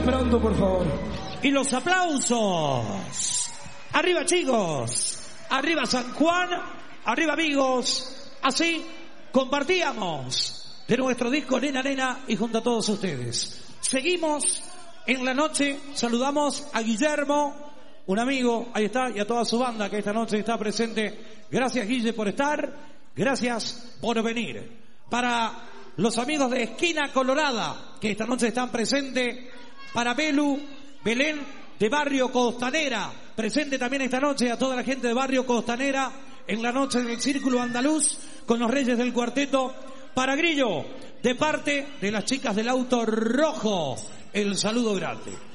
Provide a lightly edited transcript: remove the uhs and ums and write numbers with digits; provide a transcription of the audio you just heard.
esperando, por favor. Y los aplausos. Arriba, chicos. Arriba San Juan. Arriba, amigos. Así compartíamos de nuestro disco Nena Nena y junto a todos ustedes. Seguimos en la noche. Saludamos a Guillermo, un amigo, ahí está, y a toda su banda que esta noche está presente. Gracias, Guille, por estar. Gracias por venir. Para los amigos de Esquina Colorada, que esta noche están presentes. Para Belu, Belén, de Barrio Costanera, presente también esta noche. A toda la gente de Barrio Costanera, en la noche del Círculo Andaluz, con los Reyes del Cuarteto. Para Grillo, de parte de las chicas del Auto Rojo, el saludo grande.